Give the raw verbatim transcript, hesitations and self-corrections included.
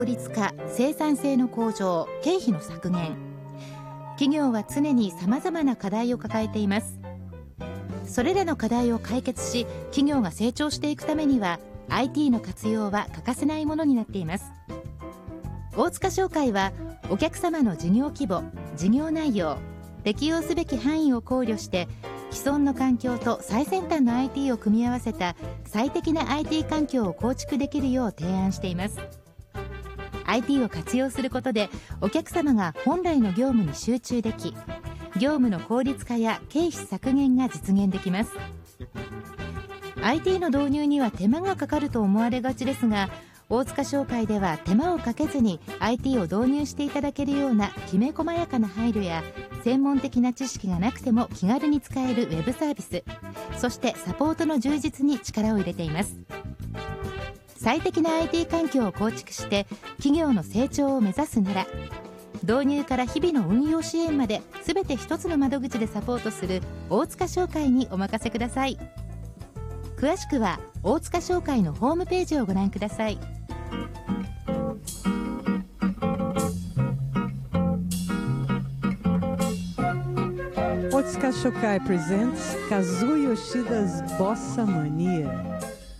効率化、生産性の向上、経費の削減。企業は常にさまざまな課題を抱えています。それらの課題を解決し、企業が成長していくためには アイティー の活用は欠かせないものになっています。大塚商会はお客様の事業規模、事業内容、適用すべき範囲を考慮して既存の環境と最先端の アイティー を組み合わせた最適な アイティー 環境を構築できるよう提案しています。 アイティー を活用することでお客様が本来の業務に集中でき、業務の効率化や経費削減が実現できます。 アイティー の導入には手間がかかると思われがちですが、大塚商会では手間をかけずに アイティー を導入していただけるようなきめ細やかな配慮や、専門的な知識がなくても気軽に使えるウェブサービス、そしてサポートの充実に力を入れています。最適な アイティー 環境を構築して企業の成長を目指すなら、導入から日々の運用支援まで全て一つの窓口でサポートする大塚商会にお任せください。詳しくは大塚商会のホームページをご覧ください。 Otsuka Shokai presents Kazuo Yoshida's Bossa Mania.